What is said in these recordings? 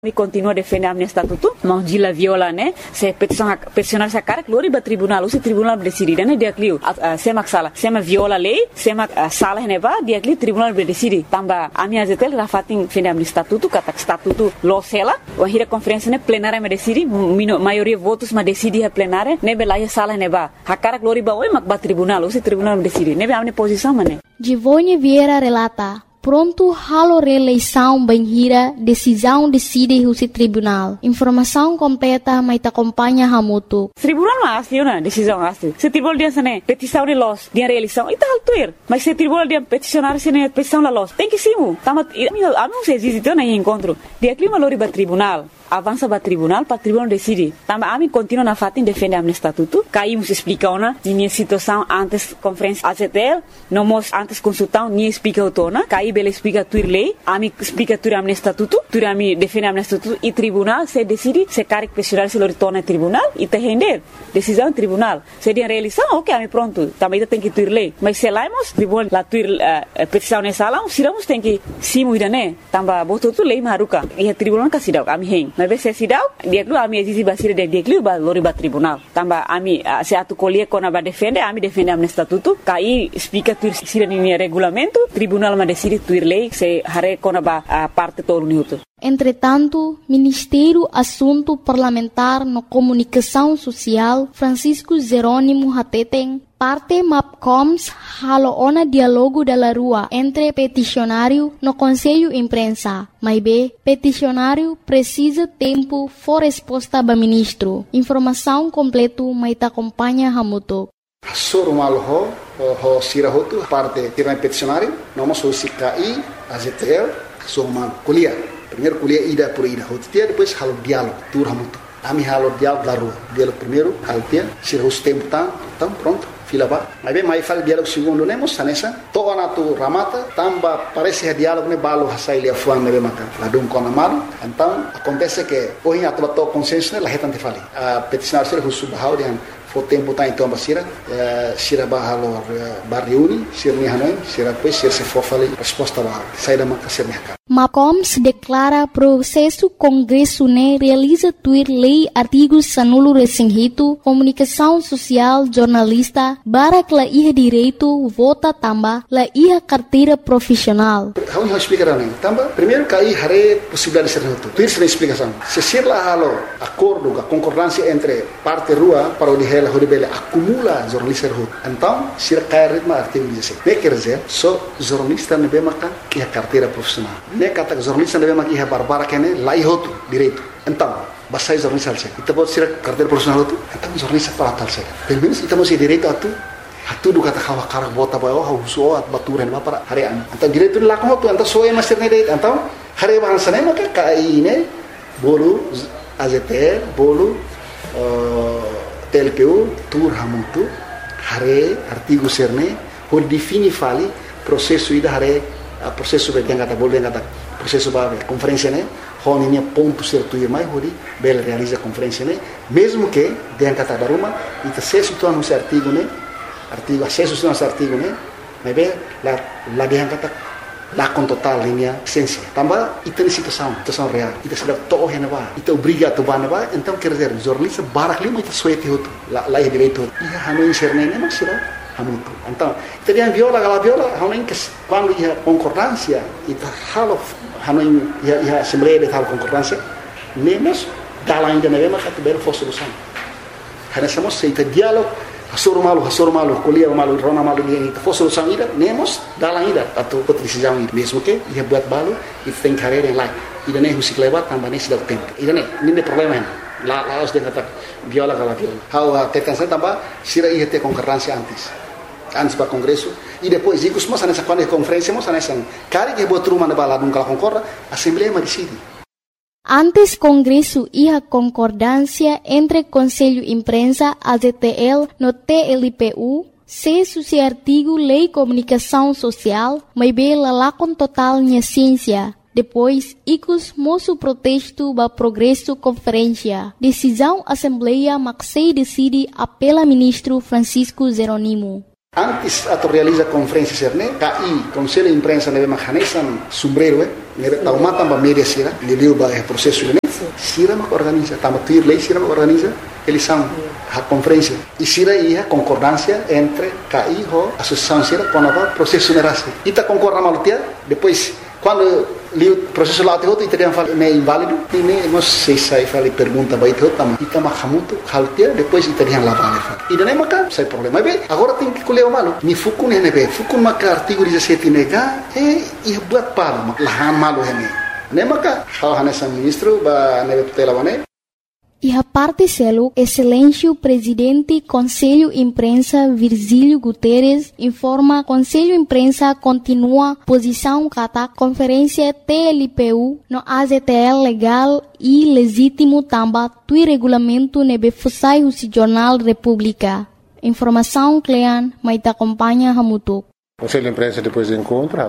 Me continua defendendo o estatuto, mas de la viola, né? Se peticionar essa cara, glória para tribunal, o tribunal decide, né? Dia que sema sala, sema viola lei, sema sala neva, dia que tribunal decide. Tamba a minha zetel rafatin defendendo o estatuto, kata estatuto losela, o hira conferência né plenária me decide, maioria votos me decide a plenária, né belaya sala neva. A cara glória ba oi mak ba tribunal, o tribunal decide, né a minha posição, mané. Givone Vieira relata. Pronto, halo reeleição banhira, decisão decide o tribunal. Informação completa, mas te acompanha Hamuto. Tribunal não asli, né? Decisão asli. Se tribunal dia sene petição de los, dia reeleição, itu hal tuir. Mas se tribunal dia peticionar sene petição la los, tem que simu. Tama, a mim se existe então nem encontro. Dia clima lori ba tribunal. Avança para tribunal decide. Também a mim continua na fatin defender o estatuto. Caímos explicar na minha situação antes conferência ACTL, não mos antes consultar nem explica o tona. Caí bela explica tuir lei, a mim explica tuir o estatuto, tuir a mim defender o estatuto e tribunal se decide se quer questionar se lori torna tribunal e te render decisão tribunal. Se dia reeleição, ok, a mim pronto. Também tem que tuir lei. Mas se laimos tribunal la tuir petição nessa sala, siramos tem que simu ida né. Também botou tu lei maruka. E a tribunal kasidau kami heng. Mas se sidau dia dulu ami exisi basir dia dulu ba lori ba tribunal tambah ami se atu colher kona ba defende ami defende am estatuto kai explica tuir sira ni regulamento tribunal ma decide tuir lei se hare kona ba parte todo minuto. Entretanto, Ministério Assunto Parlamentar no Comunicação Social, Francisco Jerônimo Hateten, parte MAPCOMS haloona diálogo da rua entre peticionário no Conselho Imprensa. Mas B, peticionário precisa tempo for resposta do ministro. Informação completo mas te acompanha Hamuto. Soro malo ho sirahotu parte tirang peticionário, nomos ho sikai AZTL, soma kuliah. Primeiro kuliah ida por ida, hotia depois halo diálogo, tur Hamuto. Ami halo diálogo da rua. Diálogo primeiro, haltia, sira os tempo então pronto. Fila ba. Mas bem, mas fala diálogo segundo nemos sanesa. Toa na tu ramata, tamba parece que diálogo ne balo hasai lia fuan ne maka. Ladum kona malu. Então acontece que hoje a tua consenso ne la hetan te fali. A peticionar ser husu bahau dengan fo tempo tá então basira, sira bahalo barriuni, sira ni hanoi, sira depois sira se for fali resposta ba. Sai da maka ser mercado. MAPCOMS declara processo Congresso ne realiza tuir lei artigos sanulo resinghito, comunicação social, jornalista, barak la iha direito, vota tamba, la iha carteira profissional. Vamos explicar né? Tamba, primeiro cai hare possibilidade de ser noto. Tuir sem explicação. Se ser lá halo acordo, a concordância entre parte rua para o dihela horibele acumula jornalista rua. Então, se cai ritmo artigo 16. Ne quer dizer, só jornalista ne bem makan iha carteira profissional. Ne kata jornalista ne bem makan iha barbara kene la ihoto direito. Então, basai jornalista alse. Kita buat sira carteira profissional itu, então jornalista para tal se. Pelo menos kita masih direito atu do kata kawa karak bota bawa hauso at baturen ba para harian. Então direito la ko tu então soe master ne direito. Então hari bahasa ne maka kai ne bolu AZTL bolu TLPU tur Hamutu hari artigo serne por defini fali processo ida hari processo be kata bolu kata processo ba conferência ne honinya ponto certo e mais hori bela realiza conferência ne mesmo que den kata daruma ita se situa no artigo ne artigo acesso no artigo ne mas be la den kata la con total linha essência tambah ita situação real ita sudah toh henaba ita obriga to banaba então quer dizer jornalista barak lima ita suete hotu la direito ia hanu serne ne mas sira Hamutu. Então, teria viola, hanuin que quando ia concordância, ita halo hanuin ia assembleia de tal concordância, nemos dala ainda na mesma categoria for solução. Hanasamos se ita diálogo, hasoro malu, colia malu, rona malu dia ita for solução ida, nemos dala ainda atau outra decisão ida, mesmo que ia buat balu, ita tem carreira em lá. Ida nem husik lewat tambah nem sudah tempo. Ida nem problema hen. La harus dia kata viola. Hau tekan saya tambah sira ia ter concordância antes para congresso e depois isso mas nessa quando conferência mas nessa cara que botou uma na balada nunca concorda assembleia decide. Antes congresso ia concordância entre Conselho Imprensa AZTL no TLPU se suci artigo Lei Comunicação Social mas bela lá com total minha ciência. Depois, icus moço protesto ba progresso conferência. Decisão Assembleia Maxei decide apela ministro Francisco Jerônimo. Antes de realizar a conferência serne, KI, Conselho de Imprensa, neve mahanesan sombrero, neve tauma tamba média sira, leu ba o processo né, sira mak organiza, tamba tuir lei sira mak organiza, eles são a conferência e sira ia concordância entre KI e a associação sira com o processo nerase. E tá concorda malutia, depois quando o processo lá tem teriam falado é inválido e nem não sei se fala pergunta vai ter também e tama hamuto haltia depois teriam lá vale e não é maca sem problema bem agora tem que colher o malo ni fuku nem bem fuku maca artigo 17 nega e buat palo lahan malo hene nem maca hanesan ministro ba neve tutela bane. E a parte selo, excelência presidente Conselho Imprensa Virgílio Guterres informa Conselho Imprensa continua posição kata conferência TLPU no AZTL legal e legítimo tamba tui regulamento nebe fusai o Jornal República. Informação Clean, mas acompanha Hamutuk. Conselho de Imprensa depois do encontro,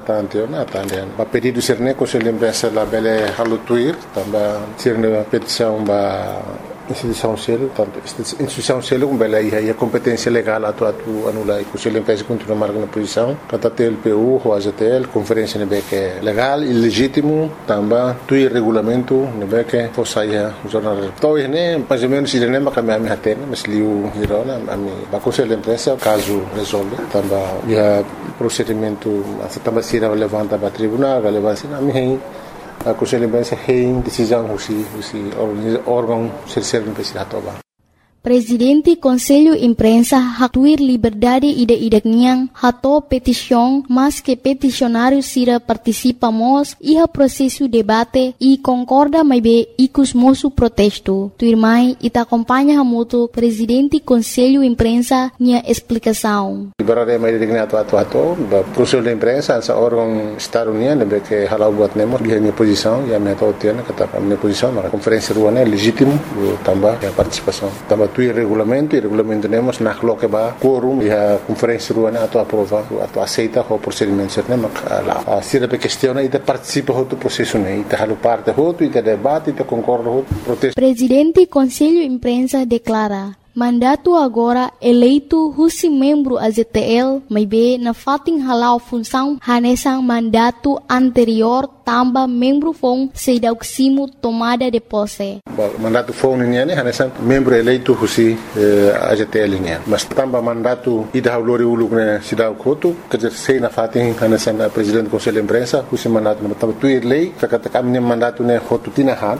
a pedido de ser Conselho de Imprensa lá bele halutuir, também ser na petição da instituição selo, tanto instituição selo como bele aí a competência legal atu anula e Conselho de Imprensa continua marcando posição, kata TLPU, o AZTL, conferência nebe que legal e legítimo, também tui regulamento nebe que fosse o jornal. Então né, mais ou menos ele nem macam ami hatena, mas liu hirona ami ba Conselho de Imprensa caso resolve, também ia procedimento também se levanta para tribunal, relevância na minha a Conselho de Imprensa tem decisão o órgão ser imprensa toba. Presidente Conselho Imprensa hatuir liberdade ide-idekniang hato petição, mas que peticionário sira participamos e a processo debate e concorda mais bem ikus moço protesto. Tuirmai ita acompanha hamuto Presidente Conselho Imprensa nia explicação. Liberdade mais idekniang hato Conselho de Imprensa essa órgão estado-união lembra que halau buat nemos dia minha posição e a minha tautiana kata a minha posição na conferência ruana é legítimo também a participação também e regulamento temos na coloca ba quórum e a conferência ruana ato aprova ato aceita o procedimento ser nema lá se da questiona e da participa do processo né e da parte e da debate e da concorda protesto. Presidente Conselho Imprensa declara mandato agora eleito husi membro AZTL may be na fating halau função hanesang mandato anterior tamba membro fong sedauksimo tomada de posse. Mandato fong niya ni hanesang membro eleito husi AZTL niya. Mas tamba mandato ida haulori uluk na sidaw koto kajer sei na fating hanesang presidente Conselho de Imprensa husi mandato na tamba tuir lei kakata kami mandato na hotu tinahan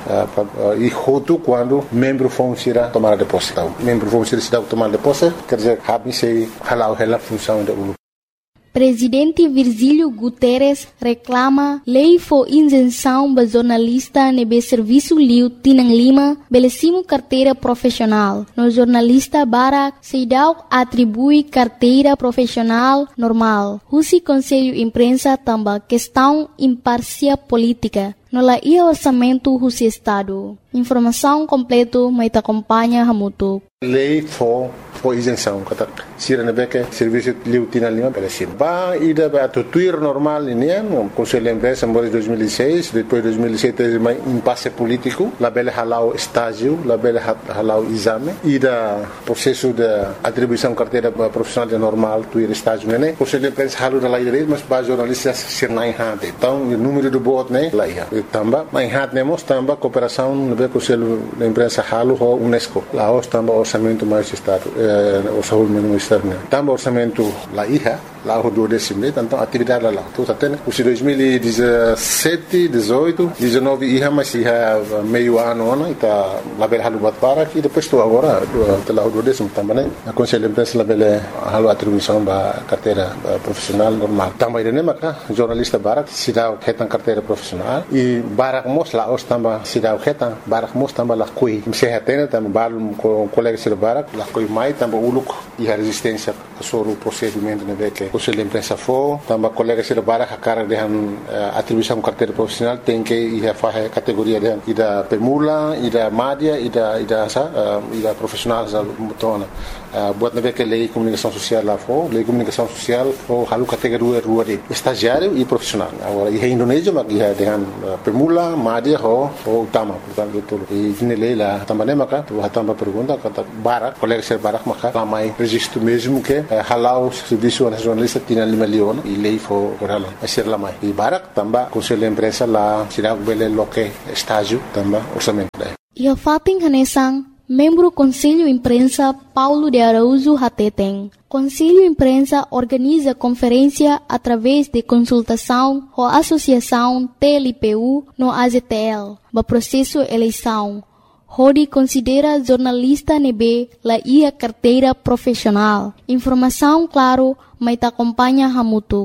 e hotu quando membro fong sira tomada de posse. Vamos ser cidade tomar de posse, quer dizer, se halau a função da ULU. Presidente Virgílio Guterres reclama lei for isenção ba jornalista nebe serviço liu Tinang Lima belecimo carteira profissional. No jornalista Barak Seidau atribui carteira profissional normal. Husi Conselho Imprensa tamba questão imparcial política. No la ia orçamento husi Estado. Informação completo mais acompanha Hamutuk. Lei for isenção, kata sira na beca serviço liu Tinang Lima belecim. Ba ida ba tuir normal ini no Conselho de Imprensa em 2006, depois 2007 teve um impasse político, la bele halau estágio, la bele halau exame, ida processo de atribuição carteira profissional de normal tuir estágio né. Conselho de Imprensa halu da lei direito, mas ba jornalistas ser na enhate. Então o número do voto né lá ia. Tamba, mas enhate nemos tamba cooperação no Conselho de Imprensa halu ho UNESCO. Lá os tamba orçamento mais estado, orçamento mais externo. Tamba orçamento lá ia. Lá o 12º, então atividade lá. Então até os 2017, 18, 19 ia mas ia meio ano está lá bela halu bat para e depois estou agora lá o 12º também né. A Conselho de Imprensa lá bela halu atribuição da carteira profissional normal. Também né maca jornalista Barak se dá retan carteira profissional e Barak mos lá os também se dá retan Barak mos também lá coi. Se retena também balum com colega de Barak lá coi mai também uluk e a resistência sobre o procedimento né que Conselho de Imprensa for, também colegas de Barak a cara de atribuição carteira profissional tem que ir a fazer categoria de ida pemula, ida média, ida profissional já mutona. Buat nabe que lei comunicação social lá for, lei comunicação social for halu categoria rua de estagiário e profissional. Agora e Indonésia mas ia dengan pemula, média ho utama, portanto tudo. E ini lei lá também maka tu também pergunta kata Barak, colegas de Barak maka ramai registro mesmo que halau serviço a jornalista tinha 5 milhões e lei for halau a ser lá mais e barak também conselho da empresa lá será bele loque estágio também orçamento daí e a fatin hanesang membro Conselho Imprensa Paulo de Araújo Hateteng. Conselho Imprensa organiza conferência através de consultação com a Associação TLPU no AZTL, no processo eleição. Rodi considera jornalista nebe la ia carteira profissional. Informação claro, mas te acompanha hamutu.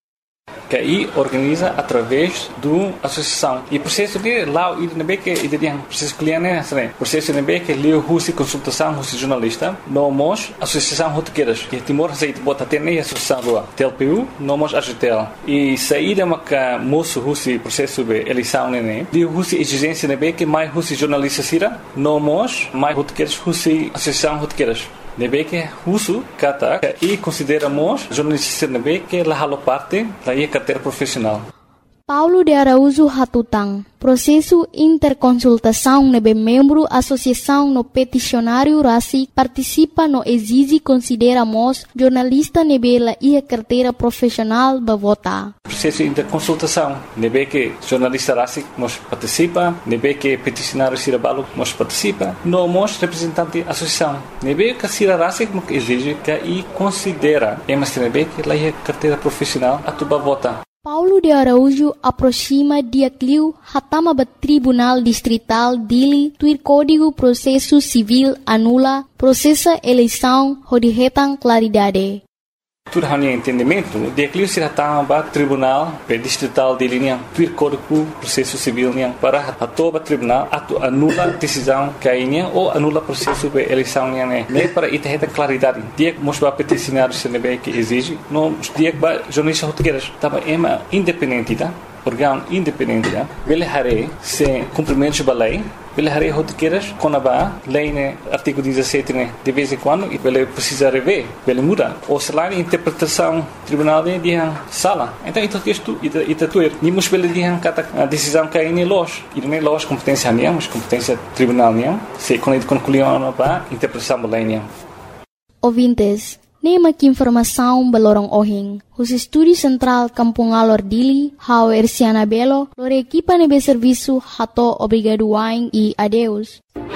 Que aí organiza através do associação e processo de lá e também que ele tem processo cliente né processo também que leu russo consultação russo jornalista nós associação rotequeiras que Timor aceita bota até nem associação rua TLPU nós AGTL e saída maca moço russo processo de eleição né leu russo exigência também que mais russo jornalista sira nós mais rotequeiras russo associação rotequeiras nebe que russo kata e consideramos jornalista nebe que la halo parte da carteira profissional. Paulo de Araújo Hatutang, processo interconsultação nebe membro associação no peticionário RACI participa no exige consideramos jornalista nebe la ia carteira profissional ba vota. Processo interconsultação nebe que jornalista RACI nos participa, nebe que peticionário Cirabalo nos participa, nós representante associação nebe que Cira RACI exige que e considera mas nebe que la ia carteira profissional atuba vota. Paulo de Araújo aproxima dia cliu hatama ba Tribunal Distrital Dili tuir Código Processo Civil anula processa eleição rodihetan claridade. Tudo hanya entendimento dia cliu se hatama ba Tribunal Distrital Dili niang tuir Código Processo Civil niang para atoba tribunal atu anula decisão kainya ou anula processo de eleição niang ne para itaheta claridade dia mos ba peticionário se nebe que exige no dia ba jornalista rotequeiras tava ema independente tá órgão independente tá ele hare se cumprimento da lei ele hare rotequeiras quando ba lei né artigo 17 né de vez em quando e ele precisa rever ele muda ou se lá interpretação tribunal de dia sala então isto tuer ni mos ele dia kata a decisão que aí los e não é los competência nem mas competência tribunal nem se quando concluiu ba interpretação da lei nem ouvintes nema que informação balorong ohing. Os estúdio central Kampung Alor Dili, hao Erciana Belo, lore equipa nebe serviço hato obrigado wain e adeus.